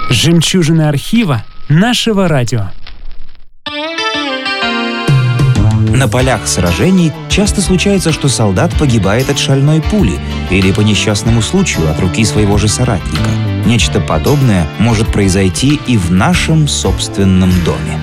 Жемчужины архива нашего радио. На полях сражений часто случается, что солдат погибает от шальной пули или по несчастному случаю от руки своего же соратника. Нечто подобное может произойти и в нашем собственном доме.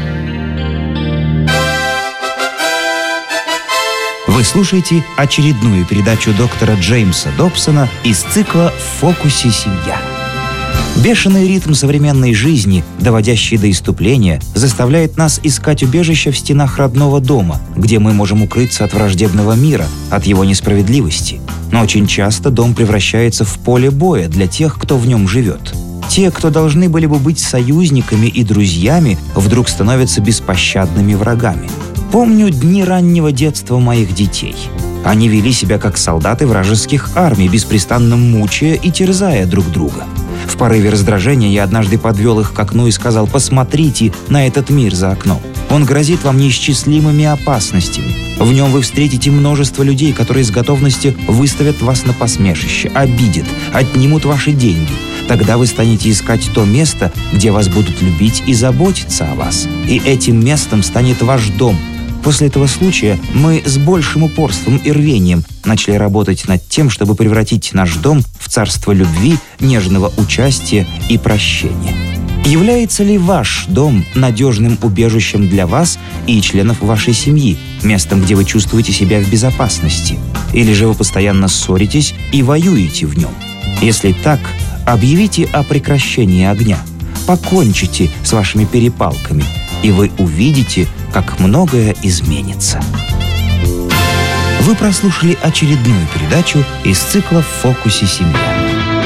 Вы слушаете очередную передачу доктора Джеймса Добсона из цикла «В фокусе семья». Бешеный ритм современной жизни, доводящий до исступления, заставляет нас искать убежище в стенах родного дома, где мы можем укрыться от враждебного мира, от его несправедливости. Но очень часто дом превращается в поле боя для тех, кто в нем живет. Те, кто должны были бы быть союзниками и друзьями, вдруг становятся беспощадными врагами. Помню дни раннего детства моих детей. Они вели себя как солдаты вражеских армий, беспрестанно мучая и терзая друг друга. В порыве раздражения я однажды подвел их к окну и сказал: «Посмотрите на этот мир за окном. Он грозит вам неисчислимыми опасностями. В нем вы встретите множество людей, которые с готовностью выставят вас на посмешище, обидят, отнимут ваши деньги. Тогда вы станете искать то место, где вас будут любить и заботиться о вас. И этим местом станет ваш дом». После этого случая мы с большим упорством и рвением начали работать над тем, чтобы превратить наш дом в царство любви, нежного участия и прощения. Является ли ваш дом надежным убежищем для вас и членов вашей семьи, местом, где вы чувствуете себя в безопасности? Или же вы постоянно ссоритесь и воюете в нем? Если так, объявите о прекращении огня. Покончите с вашими перепалками, и вы увидите, как многое изменится. Вы прослушали очередную передачу из цикла «В фокусе семья».